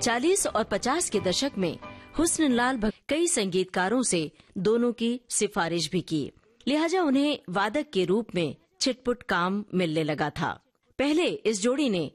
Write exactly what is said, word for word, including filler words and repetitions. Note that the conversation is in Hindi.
चालीस और पचास के दशक में हुस्नलाल भगत कई संगीतकारों से दोनों की सिफारिश भी की, लिहाजा उन्हें वादक के रूप में छिटपुट काम मिलने लगा था। पहले इस जोड़ी ने